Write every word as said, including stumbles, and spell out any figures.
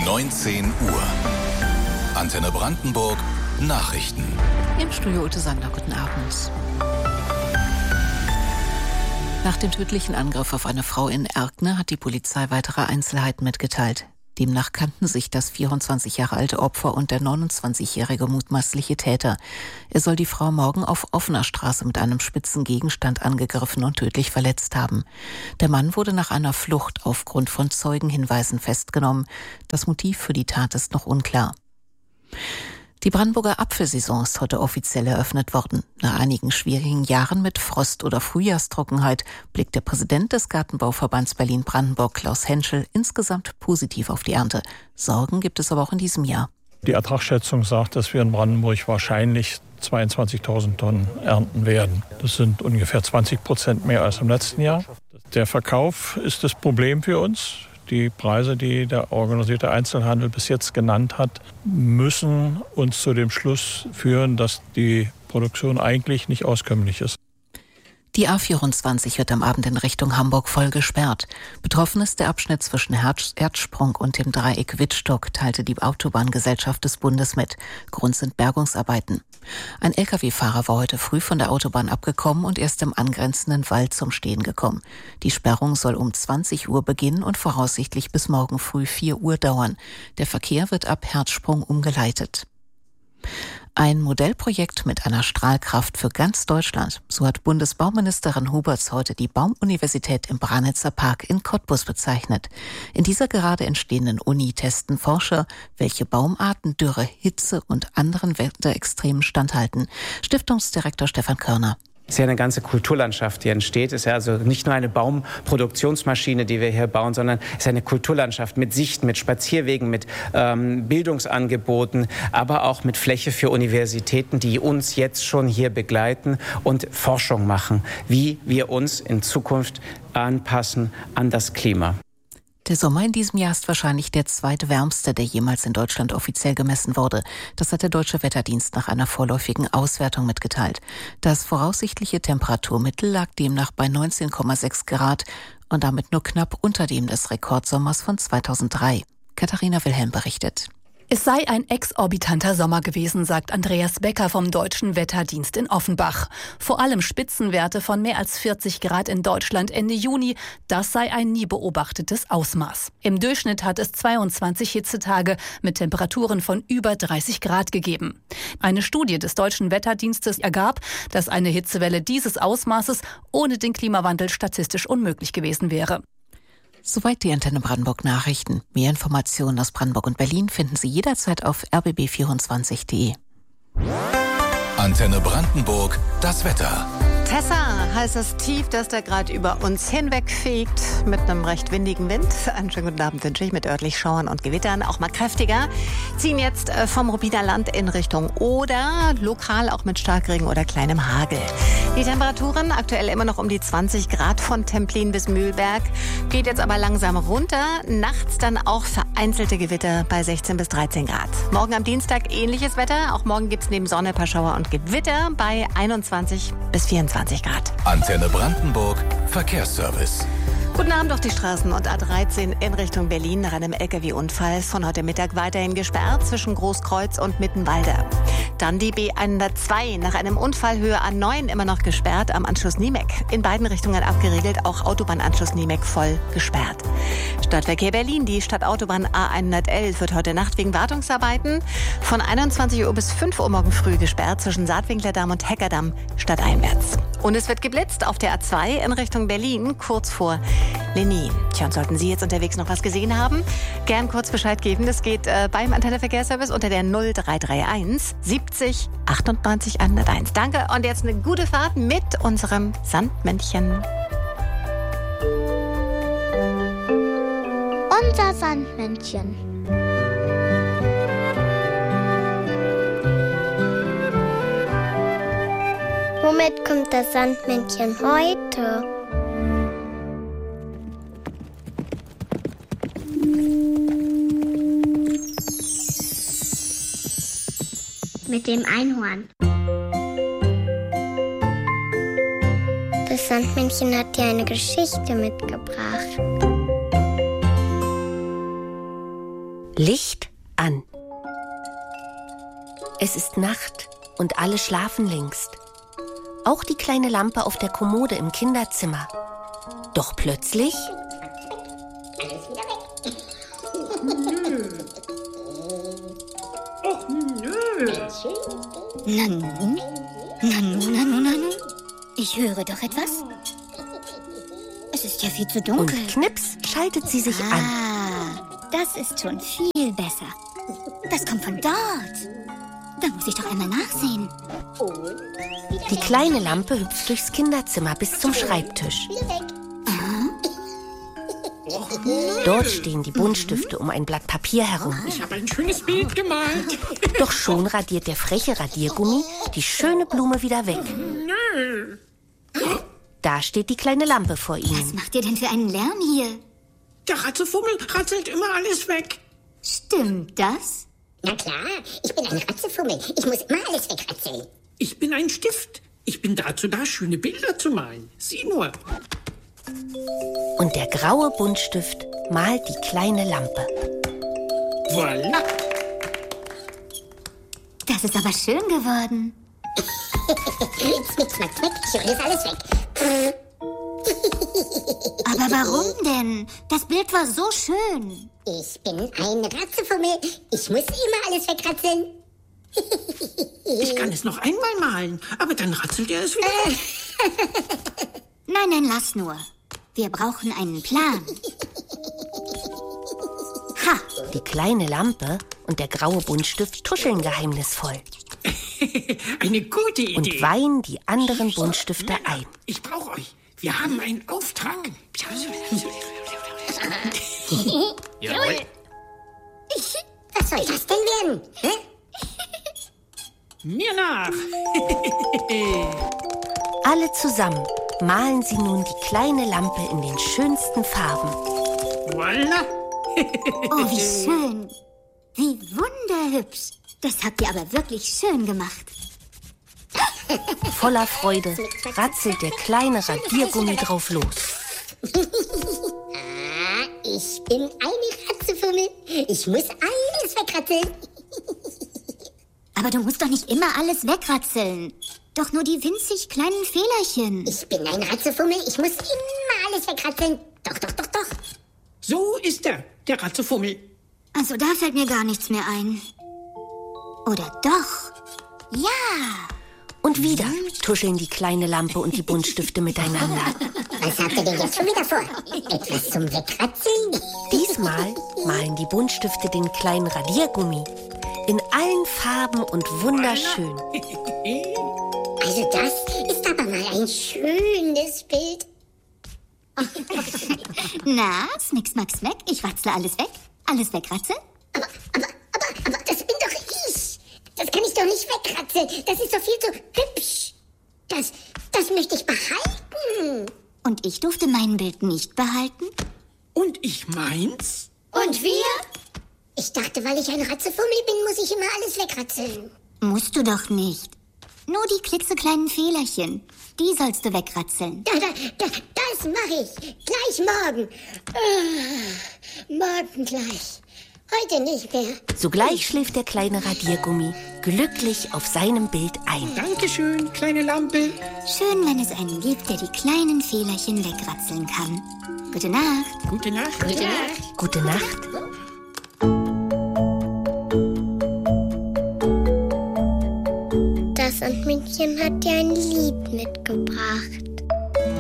neunzehn Uhr. Antenne Brandenburg Nachrichten. Im Studio Ute Sander, guten Abend. Nach dem tödlichen Angriff auf eine Frau in Erkner hat die Polizei weitere Einzelheiten mitgeteilt. Demnach kannten sich das vierundzwanzig Jahre alte Opfer und der neunundzwanzigjährige mutmaßliche Täter. Er soll die Frau morgen auf offener Straße mit einem spitzen Gegenstand angegriffen und tödlich verletzt haben. Der Mann wurde nach einer Flucht aufgrund von Zeugenhinweisen festgenommen. Das Motiv für die Tat ist noch unklar. Die Brandenburger Apfelsaison ist heute offiziell eröffnet worden. Nach einigen schwierigen Jahren mit Frost- oder Frühjahrstrockenheit blickt der Präsident des Gartenbauverbands Berlin-Brandenburg, Klaus Henschel, insgesamt positiv auf die Ernte. Sorgen gibt es aber auch in diesem Jahr. Die Ertragsschätzung sagt, dass wir in Brandenburg wahrscheinlich zweiundzwanzigtausend Tonnen ernten werden. Das sind ungefähr zwanzig Prozent mehr als im letzten Jahr. Der Verkauf ist das Problem für uns. Die Preise, die der organisierte Einzelhandel bis jetzt genannt hat, müssen uns zu dem Schluss führen, dass die Produktion eigentlich nicht auskömmlich ist. Die A vierundzwanzig wird am Abend in Richtung Hamburg voll gesperrt. Betroffen ist der Abschnitt zwischen Erzsprung und dem Dreieck Wittstock, teilte die Autobahngesellschaft des Bundes mit. Grund sind Bergungsarbeiten. Ein L K W-Fahrer war heute früh von der Autobahn abgekommen und erst im angrenzenden Wald zum Stehen gekommen. Die Sperrung soll um zwanzig Uhr beginnen und voraussichtlich bis morgen früh vier Uhr dauern. Der Verkehr wird ab Herzsprung umgeleitet. Ein Modellprojekt mit einer Strahlkraft für ganz Deutschland. So hat Bundesbauministerin Huberts heute die Baumuniversität im Branitzer Park in Cottbus bezeichnet. In dieser gerade entstehenden Uni testen Forscher, welche Baumarten Dürre, Hitze und anderen Wetterextremen standhalten. Stiftungsdirektor Stefan Körner. Es ist ja eine ganze Kulturlandschaft, die entsteht. Es ist ja also nicht nur eine Baumproduktionsmaschine, die wir hier bauen, sondern es ist eine Kulturlandschaft mit Sichten, mit Spazierwegen, mit ähm, Bildungsangeboten, aber auch mit Fläche für Universitäten, die uns jetzt schon hier begleiten und Forschung machen, wie wir uns in Zukunft anpassen an das Klima. Der Sommer in diesem Jahr ist wahrscheinlich der zweitwärmste, der jemals in Deutschland offiziell gemessen wurde. Das hat der Deutsche Wetterdienst nach einer vorläufigen Auswertung mitgeteilt. Das voraussichtliche Temperaturmittel lag demnach bei neunzehn Komma sechs Grad und damit nur knapp unter dem des Rekordsommers von zweitausenddrei. Katharina Wilhelm berichtet. Es sei ein exorbitanter Sommer gewesen, sagt Andreas Becker vom Deutschen Wetterdienst in Offenbach. Vor allem Spitzenwerte von mehr als vierzig Grad in Deutschland Ende Juni, das sei ein nie beobachtetes Ausmaß. Im Durchschnitt hat es zweiundzwanzig Hitzetage mit Temperaturen von über dreißig Grad gegeben. Eine Studie des Deutschen Wetterdienstes ergab, dass eine Hitzewelle dieses Ausmaßes ohne den Klimawandel statistisch unmöglich gewesen wäre. Soweit die Antenne Brandenburg Nachrichten. Mehr Informationen aus Brandenburg und Berlin finden Sie jederzeit auf r b b vierundzwanzig punkt d e. Antenne Brandenburg, das Wetter. Tessa heißt das Tief, das da gerade über uns hinwegfegt mit einem recht windigen Wind. Einen schönen guten Abend wünsche ich mit örtlich Schauern und Gewittern, auch mal kräftiger. Ziehen jetzt vom Ruppiner Land in Richtung Oder, lokal auch mit Starkregen oder kleinem Hagel. Die Temperaturen aktuell immer noch um die zwanzig Grad von Templin bis Mühlberg, geht jetzt aber langsam runter. Nachts dann auch vereinzelte Gewitter bei sechzehn bis dreizehn Grad. Morgen am Dienstag ähnliches Wetter. Auch morgen gibt es neben Sonne ein paar Schauer und Gewitter bei einundzwanzig bis vierundzwanzig Grad. Antenne Brandenburg, Verkehrsservice. Guten Abend auf die Straßen und A dreizehn in Richtung Berlin nach einem L K W-Unfall von heute Mittag weiterhin gesperrt zwischen Großkreuz und Mittenwalde. Dann die B hundertzwei nach einem Unfall Höhe A neun immer noch gesperrt am Anschluss Niemek. In beiden Richtungen abgeriegelt, auch Autobahnanschluss Niemek voll gesperrt. Stadtverkehr Berlin, die Stadtautobahn A hundertelf wird heute Nacht wegen Wartungsarbeiten von einundzwanzig Uhr bis fünf Uhr morgen früh gesperrt zwischen Saatwinklerdamm und Heckerdamm stadteinwärts. Und es wird geblitzt auf der A zwei in Richtung Berlin, kurz vor Lenin. Tja, und sollten Sie jetzt unterwegs noch was gesehen haben, gern kurz Bescheid geben. Das geht äh, beim Antenne Verkehrsservice unter der null drei drei eins siebzig achtundneunzig hunderteins. Danke und jetzt eine gute Fahrt mit unserem Sandmännchen. Unser Sandmännchen. Womit kommt das Sandmännchen heute? Mit dem Einhorn. Das Sandmännchen hat dir eine Geschichte mitgebracht. Licht an. Es ist Nacht und alle schlafen längst. Auch die kleine Lampe auf der Kommode im Kinderzimmer. Doch plötzlich... Alles wieder weg. Och, nö. Nanu, nanu, nanu, nanu. Ich höre doch etwas. Es ist ja viel zu dunkel. Und knips schaltet sie sich ah, an. Ah, das ist schon viel besser. Das kommt von dort. Da muss ich doch einmal nachsehen. Die kleine Lampe hüpft durchs Kinderzimmer bis zum Schreibtisch. Dort stehen die Buntstifte um ein Blatt Papier herum. Ich habe ein schönes Bild gemalt. Doch schon radiert der freche Radiergummi die schöne Blume wieder weg. Nö. Da steht die kleine Lampe vor ihm. Was macht ihr denn für einen Lärm hier? Der Ratzefummel ratzelt immer alles weg. Stimmt das? Na klar, ich bin ein Ratzefummel. Ich muss immer alles wegratzeln. Ich bin ein Stift. Ich bin dazu da, schöne Bilder zu malen. Sieh nur. Und der graue Buntstift malt die kleine Lampe. Voilà. Das ist aber schön geworden. Smick, smack, smack, ich rühre alles weg. Aber warum denn? Das Bild war so schön. Ich bin ein Ratzefummel. Ich muss immer alles wegratzeln. Ich kann es noch einmal malen, aber dann ratzelt er es wieder weg. Nein, nein, lass nur. Wir brauchen einen Plan. Ha! Die kleine Lampe und der graue Buntstift tuscheln geheimnisvoll. Eine gute Idee. Und weihen die anderen Buntstifte ein. Ich brauche euch. Wir haben einen Auftrag. Jawohl. Was soll das denn werden? Hä? Mir nach. Alle zusammen malen sie nun die kleine Lampe in den schönsten Farben. Voilà. Oh, wie schön. Wie wunderhübsch. Das habt ihr aber wirklich schön gemacht. Voller Freude ratzelt der kleine Radiergummi drauf los. Ah, ich bin eine Ratzefummel. Ich muss alles wegratzeln. Aber du musst doch nicht immer alles wegratzeln. Doch nur die winzig kleinen Fehlerchen. Ich bin ein Ratzefummel. Ich muss immer alles wegratzeln. Doch, doch, doch, doch. So ist er, der Ratzefummel. Also da fällt mir gar nichts mehr ein. Oder doch? Ja! Und wieder tuscheln die kleine Lampe und die Buntstifte miteinander. Was habt ihr denn jetzt schon wieder vor? Etwas zum Wegratzeln? Diesmal malen die Buntstifte den kleinen Radiergummi. In allen Farben und wunderschön. Also das ist aber mal ein schönes Bild. Na, smick, smack, smack, ich watzle alles weg. Alles wegratzeln? Aber, aber, aber, aber das bin doch ich. Das kann ich doch nicht wegratzeln. Das ist doch viel zu hübsch. Das, das möchte ich behalten. Und ich durfte mein Bild nicht behalten? Und ich meins? Und wir? Ich dachte, weil ich ein Ratzefummel bin, muss ich immer alles wegratzeln. Musst du doch nicht. Nur die klitzekleinen Fehlerchen. Die sollst du wegratzeln. Da, da, da, das mache ich. Gleich morgen. Oh, morgen gleich. Heute nicht mehr. Sogleich schläft der kleine Radiergummi glücklich auf seinem Bild ein. Dankeschön, kleine Lampe. Schön, wenn es einen gibt, der die kleinen Fehlerchen wegratzeln kann. Gute Nacht. Gute Nacht. Gute Nacht. Gute Nacht. Das Sandmännchen hat dir ein Lied mitgebracht.